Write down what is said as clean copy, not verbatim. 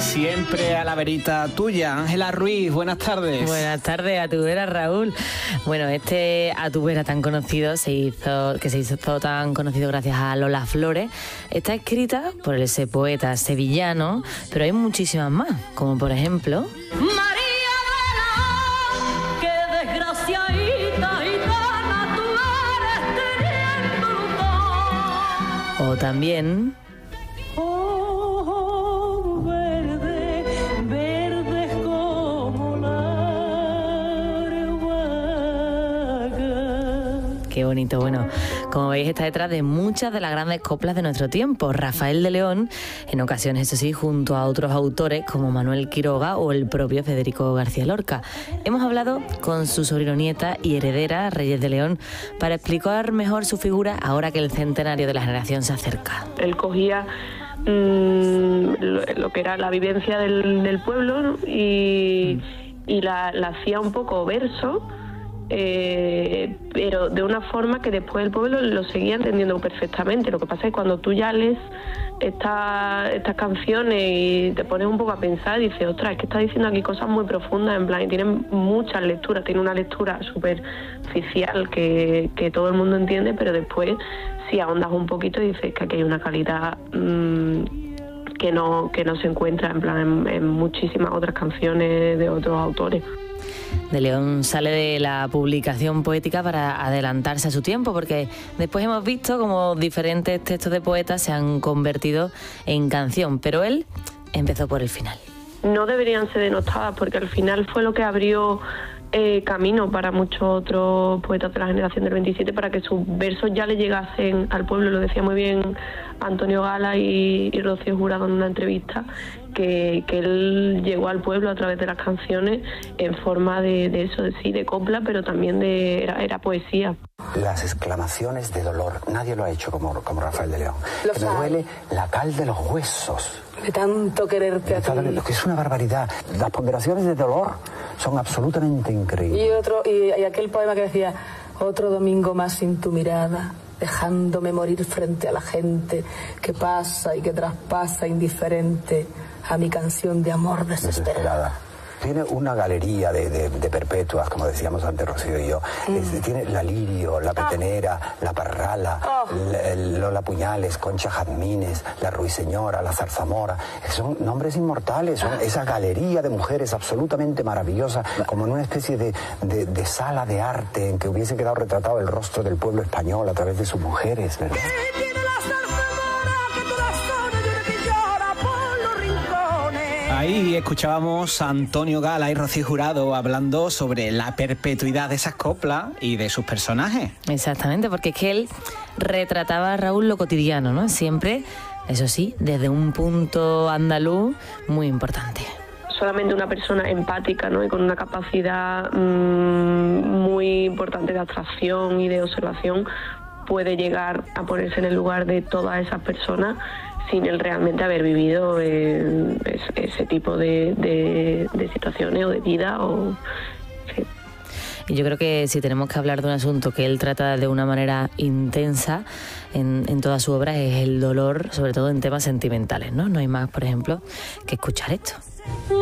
Siempre a la verita tuya. Ángela Ruiz, buenas tardes. Buenas tardes, a tu vera, Raúl. Bueno, a tu vera tan conocido se hizo tan conocido gracias a Lola Flores. Está escrita por ese poeta sevillano, pero hay muchísimas más, como por ejemplo... María Vela, qué desgraciadita gitana tú eres teniendo todo. O también... Qué bonito. Bueno, como veis, está detrás de muchas de las grandes coplas de nuestro tiempo. Rafael de León, en ocasiones, eso sí, junto a otros autores como Manuel Quiroga o el propio Federico García Lorca. Hemos hablado con su sobrino nieta y heredera, Reyes de León, para explicar mejor su figura ahora que el centenario de la generación se acerca. Él cogía lo que era la vivencia del pueblo, ¿no? y la hacía un poco verso, pero de una forma que después el pueblo lo seguía entendiendo perfectamente. Lo que pasa es que cuando tú ya lees estas canciones y te pones un poco a pensar, dices, ostras, es que está diciendo aquí cosas muy profundas, en plan, y tiene muchas lecturas, tiene una lectura súper oficial que todo el mundo entiende, pero después si ahondas un poquito dices que aquí hay una calidad que no se encuentra en plan en muchísimas otras canciones de otros autores. De León sale de la publicación poética para adelantarse a su tiempo, porque después hemos visto cómo diferentes textos de poetas se han convertido en canción, pero él empezó por el final. No deberían ser denostadas, porque al final fue lo que abrió camino para muchos otros poetas de la generación del 27 para que sus versos ya le llegasen al pueblo. Lo decía muy bien Antonio Gala y Rocío Jurado en una entrevista, que él llegó al pueblo a través de las canciones en forma de eso, de copla, pero también era poesía. Las exclamaciones de dolor, nadie lo ha hecho como Rafael de León. Que me duele la cal de los huesos. De tanto quererte a ti. Lo que es una barbaridad. Las ponderaciones de dolor son absolutamente increíbles. Y aquel poema que decía, otro domingo más sin tu mirada, dejándome morir frente a la gente que pasa y que traspasa indiferente a mi canción de amor desesperada. Tiene una galería de perpetuas, como decíamos antes Rocío y yo. Tiene la Lirio, la Petenera, la Parrala, Lola Puñales, Concha Jazmines, la Ruiseñora, la Zarzamora. Son nombres inmortales, son esa galería de mujeres absolutamente maravillosa, como en una especie de sala de arte en que hubiese quedado retratado el rostro del pueblo español a través de sus mujeres, ¿verdad? Ahí escuchábamos a Antonio Gala y Rocío Jurado hablando sobre la perpetuidad de esas coplas y de sus personajes. Exactamente, porque es que él retrataba a Raúl lo cotidiano, ¿no? Siempre, eso sí, desde un punto andaluz muy importante. Solamente una persona empática, ¿no? Y con una capacidad muy importante de abstracción y de observación puede llegar a ponerse en el lugar de todas esas personas sin él realmente haber vivido ese tipo de situaciones o de vida. Sí. Y yo creo que si tenemos que hablar de un asunto que él trata de una manera intensa en toda su obra es el dolor, sobre todo en temas sentimentales, ¿no? No hay más, por ejemplo, que escuchar esto.